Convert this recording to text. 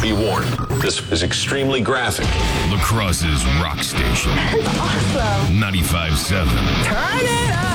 Be warned, this is extremely graphic. La Crosse's rock station. That's awesome. 95.7. Turn it up.